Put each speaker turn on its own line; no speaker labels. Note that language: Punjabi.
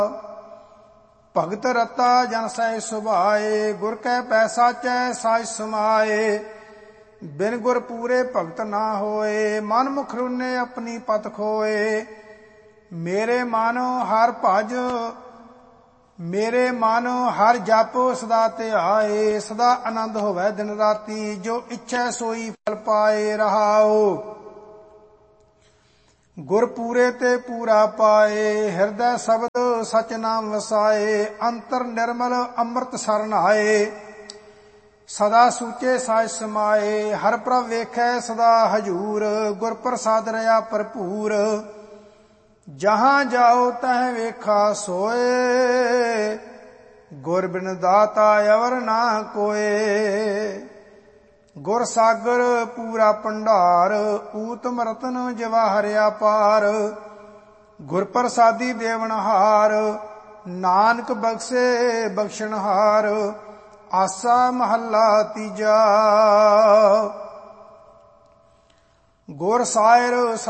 ਭਗਤ ਰਤਾ ਜਨ ਸਹਿ ਸੁਭਾਏ, ਗੁਰ ਕੈ ਪੈਸਾ ਚੈ ਸਾਜ ਸਮਾਏ। ਬਿਨ ਗੁਰ ਪੂਰੇ ਭਗਤ ਨਾ ਹੋਏ, ਮਨ ਮੁਖ ਰੁਨੇ ਆਪਣੀ ਪਤ ਖੋਏ। ਮੇਰੇ ਮਾਨੋ ਹਰ ਭਜ, ਮੇਰੇ ਮਨ ਹਰ ਜਪ ਸਦਾ ਧਿਆਏ। ਸਦਾ ਆਨੰਦ ਹੋਵੇ ਦਿਨ ਰਾਤੀ, ਜੋ ਇੱਛੈ ਸੋਈ ਫਲ ਪਾਏ। ਰਹਾਓ ਗੁਰ ਪੂਰੇ ਤੇ ਪੂਰਾ ਪਾਏ, ਹਿਰਦੈ ਸ਼ਬਦ ਸਚ ਨਾਮ ਵਸਾਏ। ਅੰਤਰ ਨਿਰਮਲ ਅੰਮ੍ਰਿਤ ਸਰਨ ਆਏ, ਸਦਾ ਸੂਚੇ ਸਾਜ ਸਮਾਏ। ਹਰ ਪ੍ਰਭ ਵੇਖੈ ਸਦਾ ਹਜੂਰ, ਗੁਰ ਪ੍ਰਸਾਦ ਰਹਾ ਭਰਪੂਰ। ਜਹਾਂ ਜਾਓ ਤਹ ਵੇਖਾ ਸੋਏ, ਗੁਰ ਬਿਨ ਦਾਤਾ ਅਵਰ ਨਾ ਕੋਏ। ਗੁਰ ਸਾਗਰ ਪੂਰਾ ਭੰਡਾਰ, ਊਤਮ ਰਤਨ ਜਵਾਹਰ ਅਪਾਰ। ਗੁਰ ਪ੍ਰਸਾਦੀ ਦੇਵਨਹਾਰ, ਨਾਨਕ ਬਖਸ਼ੇ ਬਖਸ਼ਣਹਾਰ। ਆਸਾ ਮਹੱਲਾ ਤੀਜਾ। ਗੁਰ ਸਾਇਰ